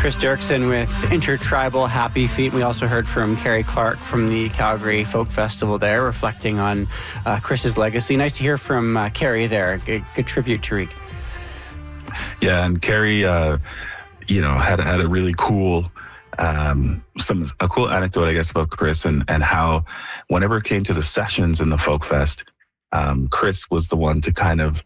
Chris Dirksen with Intertribal Happy Feet. We also heard from Carrie Clark from the Calgary Folk Festival there, reflecting on Chris's legacy. Nice to hear from Carrie there. Good tribute, Tariq. Yeah, and Carrie, had a really cool, a cool anecdote, I guess, about Chris and how whenever it came to the sessions in the Folk Fest, Chris was the one to kind of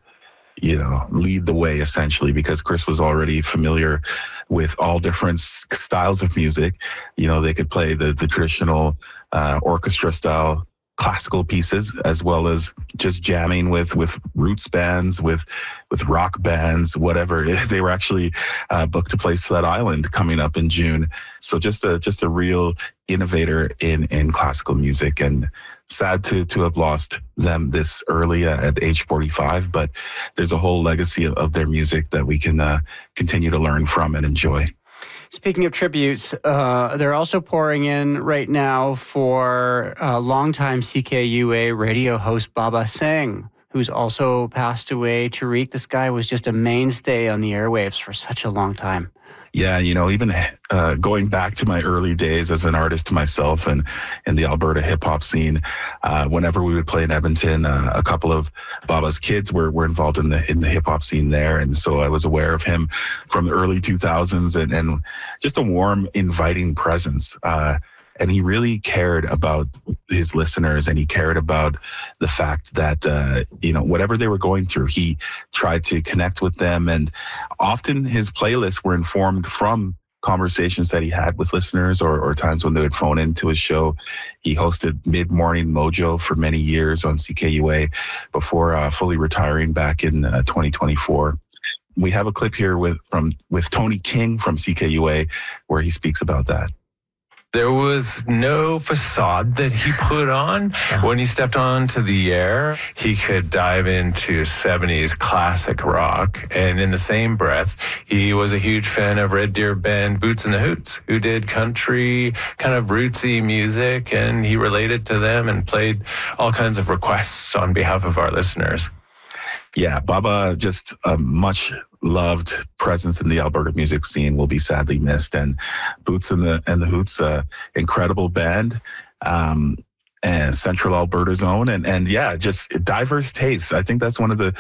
lead the way, essentially, because Chris was already familiar with all different styles of music. They could play the traditional orchestra style classical pieces, as well as just jamming with roots bands, with rock bands, whatever. They were actually booked to play Sled Island coming up in June. So just a real innovator in classical music, and sad to have lost them this early at age 45, but there's a whole legacy of their music that we can continue to learn from and enjoy. Speaking of tributes, they're also pouring in right now for longtime CKUA radio host Baba Singh, who's also passed away. Tariq, this guy was just a mainstay on the airwaves for such a long time. Yeah, even going back to my early days as an artist myself and in the Alberta hip-hop scene, whenever we would play in Edmonton, a couple of Baba's kids were involved in the hip-hop scene there. And so I was aware of him from the early 2000s and just a warm, inviting presence. And he really cared about his listeners, and he cared about the fact that, whatever they were going through, he tried to connect with them. And often his playlists were informed from conversations that he had with listeners or times when they would phone into his show. He hosted Mid-Morning Mojo for many years on CKUA before fully retiring back in 2024. We have a clip here with Tony King from CKUA where he speaks about that. There was no facade that he put on. When he stepped onto the air, he could dive into 70s classic rock. And in the same breath, he was a huge fan of Red Deer band Boots and the Hoots, who did country, kind of rootsy music. And he related to them and played all kinds of requests on behalf of our listeners. Yeah, Baba, just a much loved presence in the Alberta music scene, will be sadly missed. And Boots and the Hoots, incredible band, and Central Alberta's own, and yeah, just diverse tastes. I think that's one of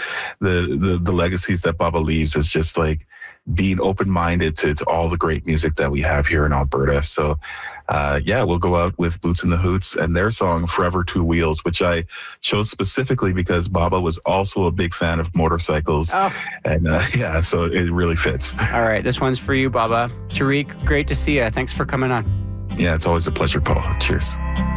the legacies that Baba leaves, is just like being open-minded to all the great music that we have here in Alberta. So we'll go out with Boots and the Hoots and their song Forever Two Wheels, which I chose specifically because Baba was also a big fan of motorcycles. Oh. And so it really fits. All right, this one's for you, Baba. Tariq, great to see you. Thanks for coming on. Yeah, it's always a pleasure, Paul. Cheers.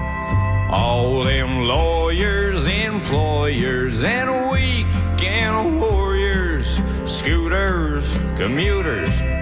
All them lawyers, employers, and weekend warriors, scooters, commuters,